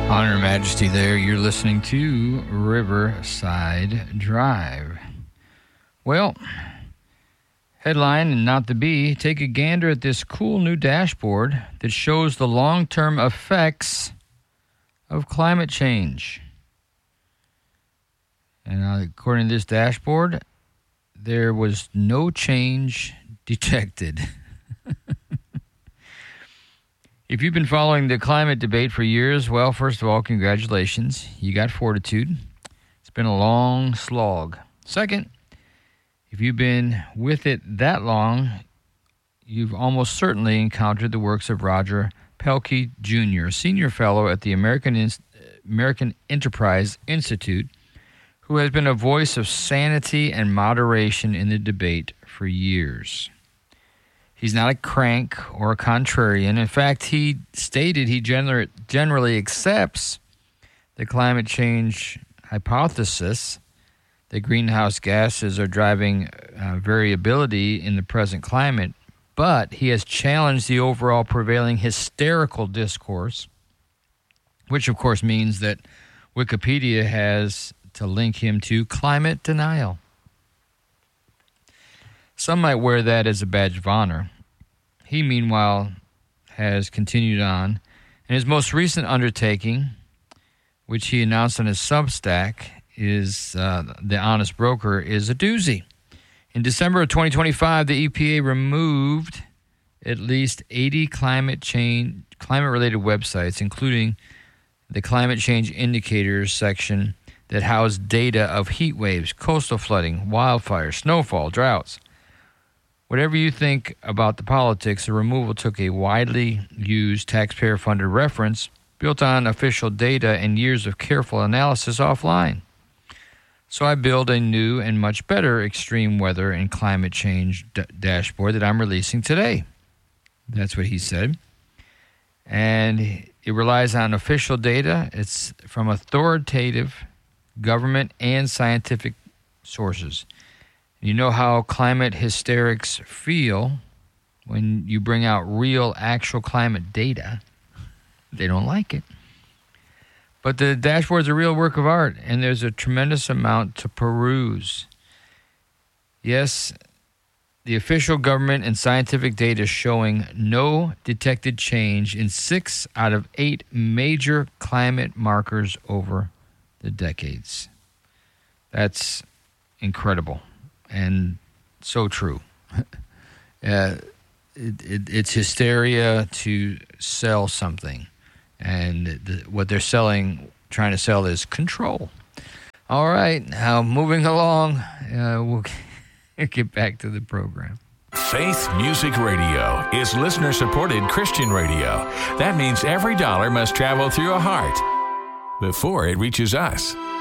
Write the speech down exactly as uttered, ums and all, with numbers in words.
On Her Majesty there, you're listening to Riverside Drive. Well, headline and not the bee, take a gander at this cool new dashboard that shows the long-term effects of climate change. And uh, according to this dashboard, there was no change detected. If you've been following the climate debate for years, well, first of all, congratulations. You got fortitude. It's been a long slog. Second, if you've been with it that long, you've almost certainly encountered the works of Roger Pielke Junior, a senior fellow at the American In- American Enterprise Institute, who has been a voice of sanity and moderation in the debate for years. He's not a crank or a contrarian. In fact, he stated he gener- generally accepts the climate change hypothesis that greenhouse gases are driving uh, variability in the present climate, but he has challenged the overall prevailing hysterical discourse, which of course means that Wikipedia has to link him to climate denial. Some might wear that as a badge of honor. He, meanwhile, has continued on. And his most recent undertaking, which he announced on his Substack, is uh, The Honest Broker, is a doozy. In December of twenty twenty-five, the E P A removed at least eighty climate change, climate-related websites, including the Climate Change Indicators section that housed data of heat waves, coastal flooding, wildfires, snowfall, droughts. Whatever you think about the politics, the removal took a widely used taxpayer-funded reference built on official data and years of careful analysis offline. So I built a new and much better extreme weather and climate change d- dashboard that I'm releasing today. That's what he said. And it relies on official data. It's from authoritative government and scientific sources. You know how climate hysterics feel when you bring out real, actual climate data. They don't like it. But the dashboard is a real work of art, and there's a tremendous amount to peruse. Yes, the official government and scientific data showing no detected change in six out of eight major climate markers over the decades. That's incredible and so true. uh, it, it, it's hysteria to sell something. And the, what they're selling, trying to sell is control. All right, now moving along, uh, we'll get back to the program. Faith Music Radio is listener-supported Christian radio. That means every dollar must travel through a heart before it reaches us.